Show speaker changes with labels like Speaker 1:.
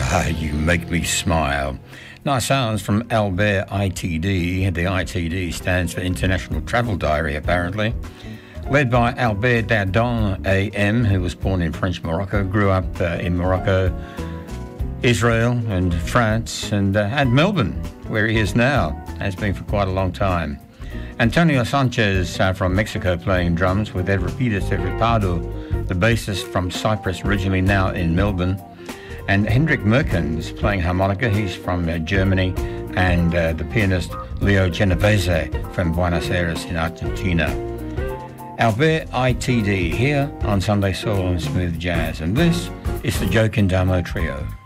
Speaker 1: Ah, you make me smile. Nice sounds from Albert ITD. The ITD stands for International Travel Diary, apparently. Led by Albert Dardon AM, who was born in French Morocco, grew up in Morocco, Israel and France, and Melbourne, where he is now, has been for quite a long time. Antonio Sanchez from Mexico playing drums with Euripides Evripado, the bassist from Cyprus, originally now in Melbourne. And Hendrik Merkens playing harmonica, he's from Germany, and the pianist Leo Genovese from Buenos Aires in Argentina. Albert ITD here on Sunday Soul and Smooth Jazz, and this is the Joe Kendamo Trio.